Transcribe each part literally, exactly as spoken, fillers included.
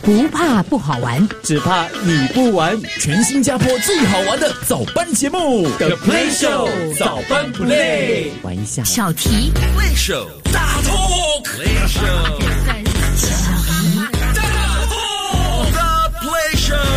不怕不好玩， 只怕你不玩。全新加坡最好玩的早班节目 The Play Show 早班 Play， 玩一下小题 Play Show 大 Talk Play Show 大 Talk The Play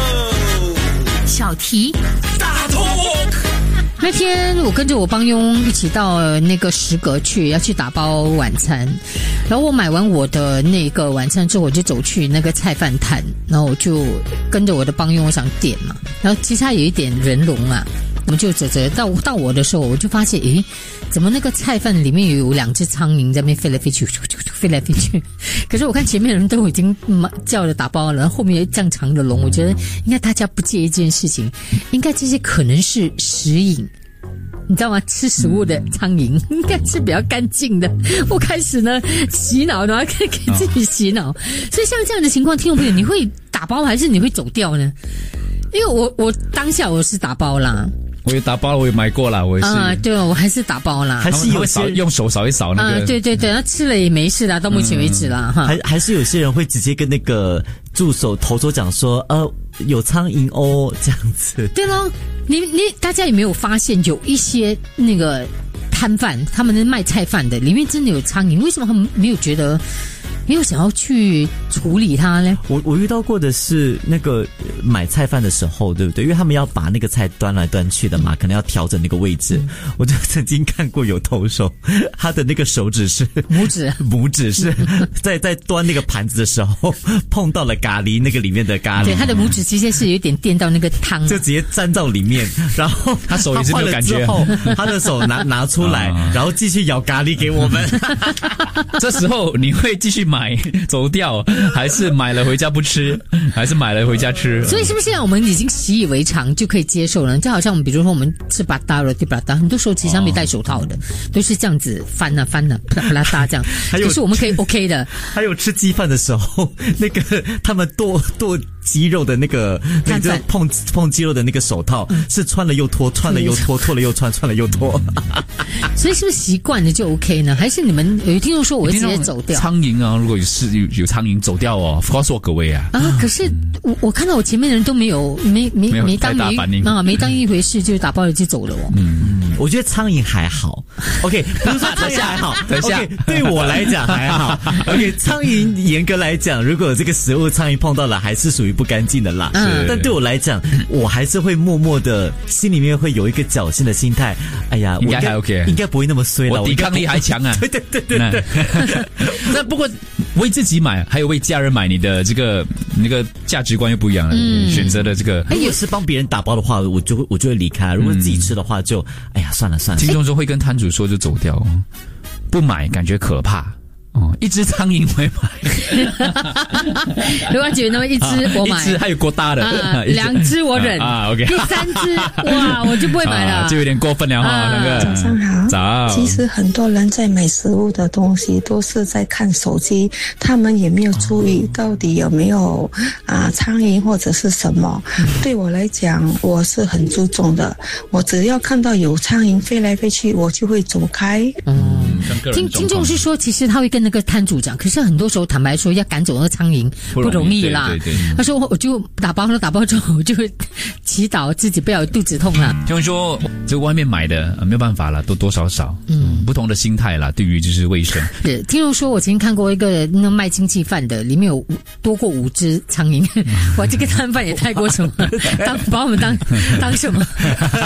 Show 小题大 Talk。 那天我跟着我帮佣一起到那个食阁去，要去打包晚餐。然后我买完我的那个晚餐之后，我就走去那个菜饭摊，然后我就跟着我的帮佣，我想点嘛。然后其实它有一点人龙啊，我们就走走到到我的时候，我就发现，诶，怎么那个菜饭里面有两只苍蝇在那边飞来飞去，飞来飞去。可是我看前面的人都已经叫了打包了，然后后面有这样长的龙，我觉得应该大家不介意这件事情，应该这些可能是食瘾。你知道吗？吃食物的苍蝇应该是比较干净的。我开始呢洗脑，然后给给自己洗脑。所以像这样的情况，听众朋友，你会打包还是你会走掉呢？因为我我当下我是打包啦。 我也打包，我也买过啦，我也是。啊、 呃，对，我还是打包啦。 还是有扫用手扫一扫那个。 啊、呃，对对对，那吃了也没事啦，到目前为止啦，哈、嗯。 还还是有些人会直接跟那个助手头头讲说，呃，有苍蝇哦，这样子。 对咯，你你大家有没有发现有一些那个摊贩，他们卖菜饭的，里面真的有苍蝇，为什么他们没有觉得？没有想要去处理它呢？ 我我遇到过的是那个买菜饭的时候，对不对？因为他们要把那个菜端来端去的嘛，可能要调整那个位置。嗯、我就曾经看过有投手，他的那个手指是拇指， 拇指是在在端那个盘子的时候碰到了咖喱，那个里面的咖喱。 对，他的拇指直接是有点垫到那个汤， 就直接沾到里面，然后他手也是没有感觉。 之后他的手拿拿出来，然后继续舀咖喱给我们。 这时候你会继续买？买走掉，还是买了回家不吃，还是买了回家吃？ 所以是不是现在我们已经习以为常，就可以接受了？就好像我们比如说我们吃巴达了，对巴达，很多时候其实他没戴手套的，哦、都是这样子翻啊翻啊，啪啦啪啦哒这样。可是我们可以 OK 的。 还有吃鸡饭的时候，那个他们剁剁鸡肉的那个那个碰碰鸡肉的那个手套，嗯、是穿了又脱，穿了又脱，脱了又穿，穿了又脱。 所以是不是习惯了就 OK 呢？还是你们有听众说我会直接走掉？ 苍蝇啊，如果有是有有苍蝇走掉哦，告诉我各位啊。 啊，可是我我看到我前面的人都没有没没没, 没当没啊没当一回事，就打包了就走了哦。 嗯，我觉得苍蝇还好。OK， 不是说苍蝇还好。等一下， okay, 对我来讲还好。OK， 苍蝇严格来讲，如果这个食物苍蝇碰到了，还是属于不干净的啦。嗯，但对我来讲，我还是会默默的，心里面会有一个侥幸的心态。哎呀， 应该还 OK， 应该不会那么衰了， 我抵抗力还强啊。 对对对对对。 那不过为自己买，还有为家人买，你的这个那个价值观又不一样了。嗯，选择的这个， 如果是帮别人打包的话，我就会我就会离开；如果自己吃的话就，就哎呀算了算了。 听众说会跟摊主说就走掉，不买感觉可怕。哦，一只苍蝇会买。 如果觉得那么一只我买， 一只还有过大的， 啊、两只我忍啊。OK， 第三只哇，我就不会买了， 啊、就有点过分了哈。啊、那个早上好， 早。 其实很多人在买食物的东西都是在看手机，他们也没有注意到底有没有啊苍蝇或者是什么。嗯、对我来讲，我是很注重的，我只要看到有苍蝇飞来飞去，我就会走开。 嗯，听听众是说，其实他会跟那个摊主讲，可是很多时候坦白说，要赶走那个苍蝇不容易啦。 对对对， 他说我就打包了，打包之后我就会祈祷自己不要有肚子痛啦。 听说就外面买的、呃、没有办法啦，多多少少，嗯，不同的心态啦，对于就是卫生。 是，听说说我曾经看过一个那卖经济饭的，里面有多过五只苍蝇，哇，这个摊贩也太过什么，当把我们当当什么？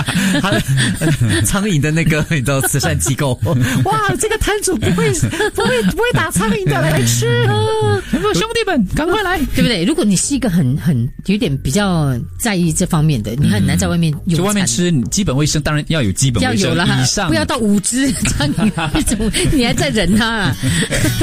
苍蝇的那个你知道慈善机构， 哇，这个摊主不会不会不会打苍蝇的来吃啊！兄弟们，赶快来，对不对？如果你是一个很很有点比较在意这方面的，你很难在外面用餐。 就外面吃基本卫生，当然要有基本卫生， 要有啦， 以上不要到五只苍蝇一种，你还在忍它啊。